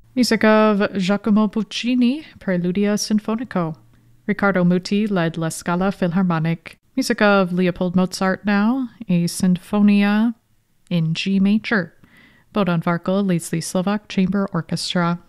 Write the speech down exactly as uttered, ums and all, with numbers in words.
Music of Giacomo Puccini, Preludia Sinfonico. Riccardo Muti led La Scala Philharmonic. Music of Leopold Mozart now, a Sinfonia in G major. Bohdan Varkel leads the Slovak Chamber Orchestra.